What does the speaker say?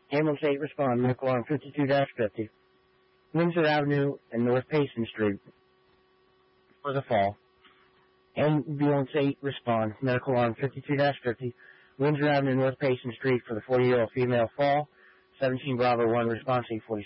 Ambulance 8 respond, medical alarm 52-50. Windsor Avenue and North Payson Street for the fall. Ambulance 8 respond, medical alarm 52-50. Windsor Avenue, North Payson Street for the 40-year-old female fall. 17 Bravo 1 response 846.